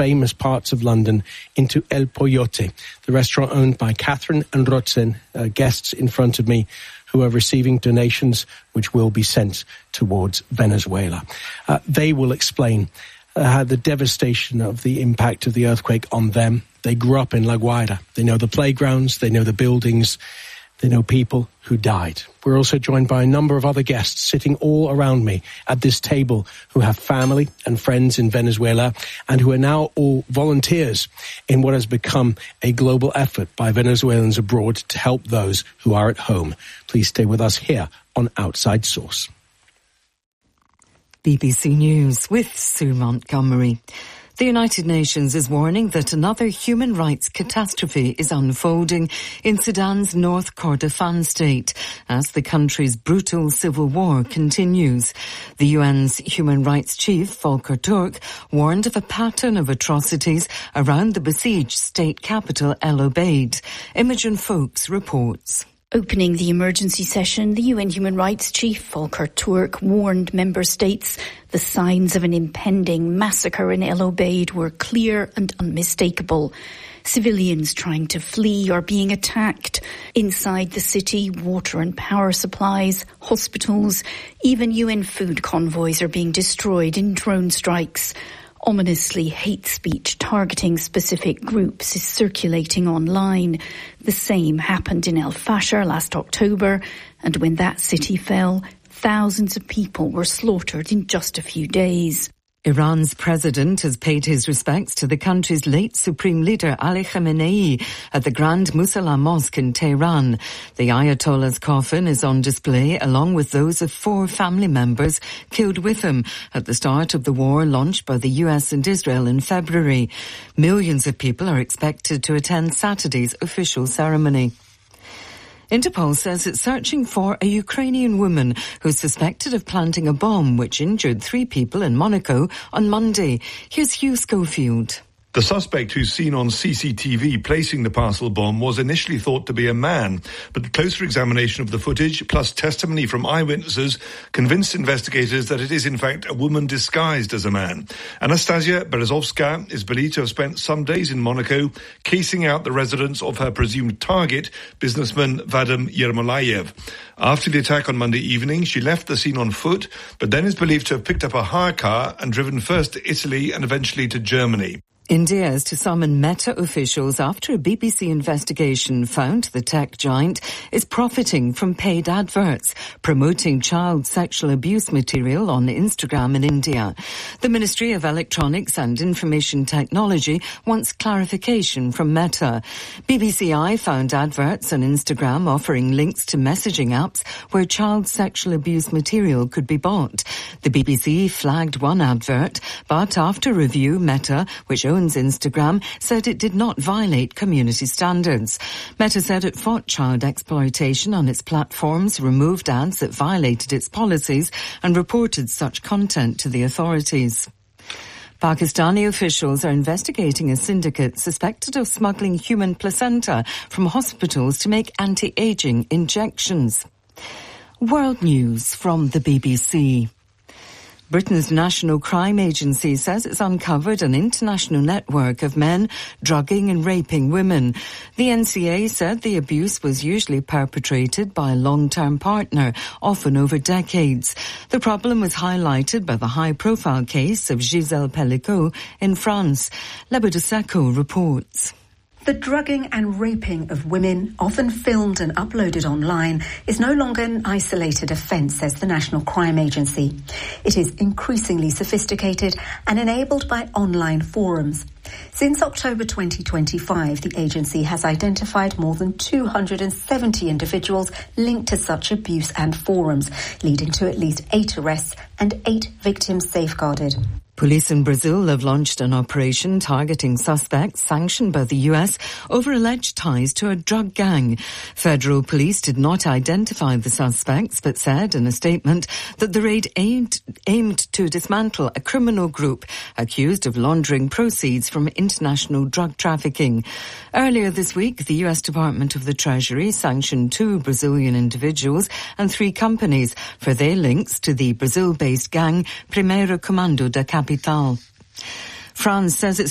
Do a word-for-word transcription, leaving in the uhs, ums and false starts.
famous parts of London into El Poyote, the restaurant owned by Catherine and Rotzen, uh, guests in front of me, who are receiving donations which will be sent towards Venezuela. Uh, they will explain uh, the devastation of the impact of the earthquake on them. They grew up in La Guaira. They know the playgrounds, they know the buildings, they know people who died. We're also joined by a number of other guests sitting all around me at this table who have family and friends in Venezuela and who are now all volunteers in what has become a global effort by Venezuelans abroad to help those who are at home. Please stay with us here on Outside Source. B B C News with Sue Montgomery. The United Nations is warning that another human rights catastrophe is unfolding in Sudan's North Kordofan state as the country's brutal civil war continues. The U N's human rights chief, Volker Turk, warned of a pattern of atrocities around the besieged state capital El Obeid. Imogen Folks reports. Opening the emergency session, the U N Human Rights Chief, Volker Turk, warned member states the signs of an impending massacre in El Obeid were clear and unmistakable. Civilians trying to flee are being attacked. Inside the city, water and power supplies, hospitals, even U N food convoys are being destroyed in drone strikes. Ominously, hate speech targeting specific groups is circulating online. The same happened in El Fasher last October, and when that city fell, thousands of people were slaughtered in just a few days. Iran's president has paid his respects to the country's late supreme leader Ali Khamenei at the Grand Musalla Mosque in Tehran. The Ayatollah's coffin is on display along with those of four family members killed with him at the start of the war launched by the U S and Israel in February. Millions of people are expected to attend Saturday's official ceremony. Interpol says it's searching for a Ukrainian woman who's suspected of planting a bomb which injured three people in Monaco on Monday. Here's Hugh Schofield. The suspect, who's seen on C C T V placing the parcel bomb, was initially thought to be a man, but closer examination of the footage, plus testimony from eyewitnesses, convinced investigators that it is in fact a woman disguised as a man. Anastasia Berezovska is believed to have spent some days in Monaco casing out the residence of her presumed target, businessman Vadim Yermolayev. After the attack on Monday evening, she left the scene on foot, but then is believed to have picked up a hire car and driven first to Italy and eventually to Germany. India is to summon Meta officials after a B B C investigation found the tech giant is profiting from paid adverts promoting child sexual abuse material on Instagram in India. The Ministry of Electronics and Information Technology wants clarification from Meta. B B C I found adverts on Instagram offering links to messaging apps where child sexual abuse material could be bought. The B B C flagged one advert, but after review, Meta, which owns Instagram, said it did not violate community standards. Meta said it fought child exploitation on its platforms, removed ads that violated its policies, and reported such content to the authorities. Pakistani officials are investigating a syndicate suspected of smuggling human placenta from hospitals to make anti-aging injections. World news from the B B C. Britain's National Crime Agency says it's uncovered an international network of men drugging and raping women. The N C A said the abuse was usually perpetrated by a long-term partner, often over decades. The problem was highlighted by the high-profile case of Gisèle Pellicot in France. Lebeda Seko reports. The drugging and raping of women, often filmed and uploaded online, is no longer an isolated offence, says the National Crime Agency. It is increasingly sophisticated and enabled by online forums. Since October twenty twenty-five, the agency has identified more than two hundred seventy individuals linked to such abuse and forums, leading to at least eight arrests and eight victims safeguarded. Police in Brazil have launched an operation targeting suspects sanctioned by the U S over alleged ties to a drug gang. Federal police did not identify the suspects, but said in a statement that the raid aimed, aimed to dismantle a criminal group accused of laundering proceeds from international drug trafficking. Earlier this week, the U S Department of the Treasury sanctioned two Brazilian individuals and three companies for their links to the Brazil-based gang Primeiro Comando da Capital. France says it's